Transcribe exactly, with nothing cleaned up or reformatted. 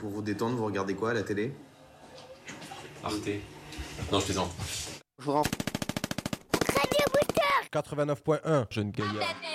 pour vous détendre, vous regardez quoi à la télé? Arte. Non, je plaisante. Je vous rends quatre-vingt-neuf point un, Jeune Gaillard.